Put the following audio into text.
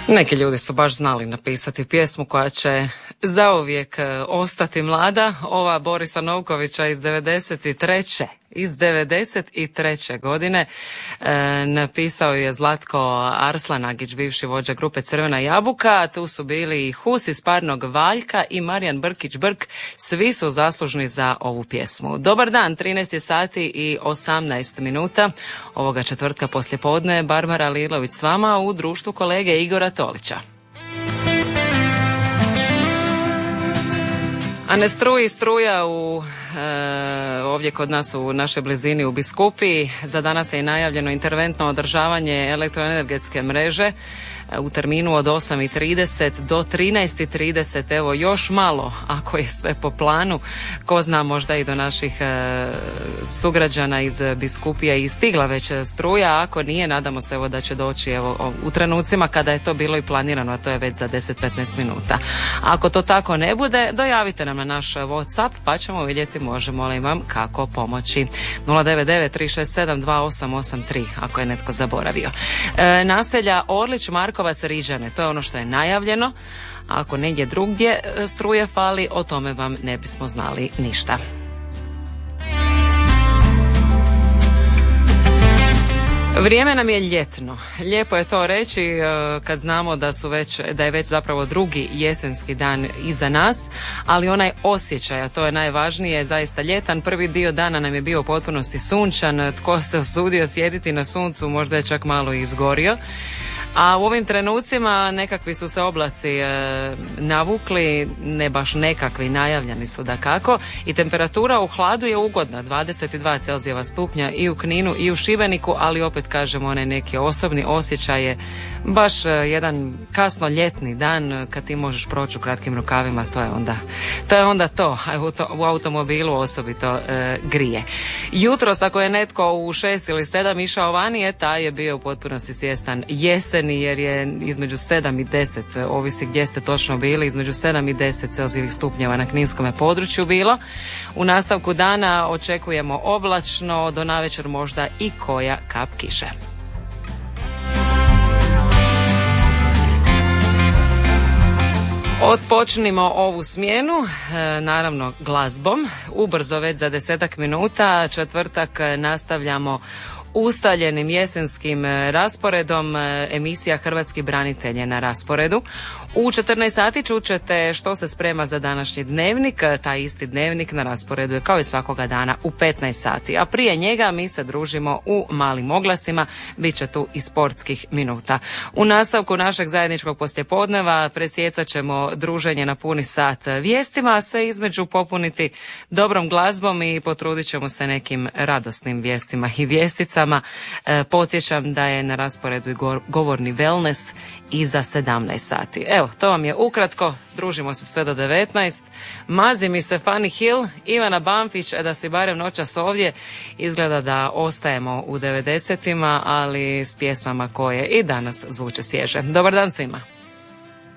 Neki ljudi su baš znali napisati pjesmu koja će zauvijek ostati mlada. Ova Borisa Novkovića iz 93. godine napisao je Zlatko Arslanagić, bivši vođa grupe Crvena jabuka. Tu su bili i Hus iz Parnog Valjka i Marijan Brkić-Brk. Svi su zaslužni za ovu pjesmu. Dobar dan, 13 sati i 18 minuta. Ovoga četvrtka poslijepodne Barbara Lilović s vama u društvu kolege Igora Tolića. A ne struji struja ovdje kod nas u našoj blizini u Biskupiji. Za danas je i najavljeno interventno održavanje elektroenergetske mreže u terminu od 8:30 do 13:30. Evo još malo, ako je sve po planu, ko zna, možda i do naših sugrađana iz Biskupija i stigla već struja. Ako nije, nadamo se da će doći u trenucima kada je to bilo i planirano, a to je već za 10-15 minuta. Ako to tako ne bude, dojavite nam na naš WhatsApp pa ćemo vidjeti možemo li vam kako pomoći. 099-367-2883 ako je netko zaboravio. Naselja Orlić, Markovac, Riđane, to je ono što je najavljeno. Ako negdje drugdje struje fali, o tome vam ne bismo znali ništa. Vrijeme nam je ljetno. Lijepo je to reći kad znamo da je već zapravo drugi jesenski dan iza nas, ali onaj osjećaj, a to je najvažnije, zaista ljetan. Prvi dio dana nam je bio u potpunosti sunčan. Tko se usudio sjediti na suncu, možda je čak malo izgorio. A u ovim trenucima nekakvi su se oblaci navukli, ne baš nekakvi, najavljeni su dakako, i temperatura u hladu je ugodna, 22 Celzijeva stupnja i u Kninu i u Šibeniku, ali opet kažemo onaj neki osobni osjećaj je baš jedan kasno ljetni dan kad ti možeš proći u kratkim rukavima, to je onda to, u automobilu osobito grije. Jutros ako je netko u 6 ili 7 išao vani, taj je bio u potpunosti svjestan jeseni, jer je između 7 i 10, ovisi gdje ste točno bili, između 7 i 10 Celzijevih stupnjeva na kninskome području bilo. U nastavku dana očekujemo oblačno, do navečer možda i koja kap kiše. Odpočnimo ovu smjenu, naravno glazbom, ubrzo već za 10 minuta, četvrtak nastavljamo ustaljenim jesenskim rasporedom. Emisija Hrvatski branitelj je na rasporedu. U 14 sati čućete što se sprema za današnji dnevnik. Taj isti dnevnik na rasporedu je kao i svakoga dana u 15 sati. A prije njega mi se družimo u malim oglasima. Biće tu i sportskih minuta. U nastavku našeg zajedničkog poslijepodneva presjecat ćemo druženje na puni sat vijestima, a sve između popuniti dobrom glazbom i potrudit ćemo se nekim radosnim vijestima i vijesticama. Podsjećam da je na rasporedu i govorni wellness iza 17 sati. Evo, to vam je ukratko, družimo se sve do 19. Mazi mi se Fanny Hill, Ivana Banfić, da si barem noćas ovdje. Izgleda da ostajemo u 90-ima, ali s pjesmama koje i danas zvuče svježe. Dobar dan svima.